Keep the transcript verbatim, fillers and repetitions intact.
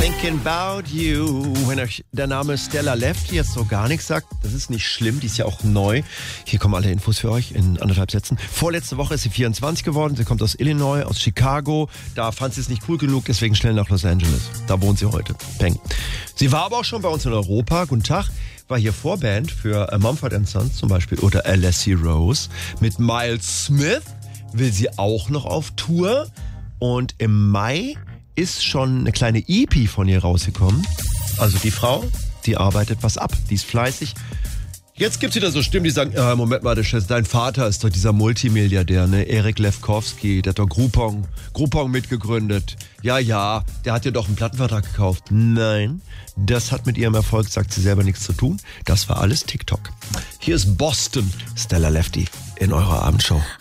Thinking about you. Wenn euch der Name Stella Lefty jetzt so gar nichts sagt, das ist nicht schlimm, die ist ja auch neu. Hier kommen alle Infos für euch in anderthalb Sätzen. Vorletzte Woche ist sie vierundzwanzig geworden, sie kommt aus Illinois, aus Chicago. Da fand sie es nicht cool genug, deswegen schnell nach Los Angeles. Da wohnt sie heute. Peng. Sie war aber auch schon bei uns in Europa. Guten Tag. War hier Vorband für Mumford and Sons zum Beispiel oder Alessi Rose. Mit Miles Smith will sie auch noch auf Tour. Und im Mai ist schon eine kleine E P von ihr rausgekommen. Also die Frau, die arbeitet was ab, die ist fleißig. Jetzt gibt's wieder so Stimmen, die sagen, äh, Moment mal, dein Vater ist doch dieser Multimilliardär, ne? Erik Lefkowski, der hat doch Groupon, Groupon mitgegründet. Ja, ja, der hat ja doch einen Plattenvertrag gekauft. Nein, das hat mit ihrem Erfolg, sagt sie selber, nichts zu tun. Das war alles TikTok. Hier ist Boston, Stella Lefty in eurer Abendshow.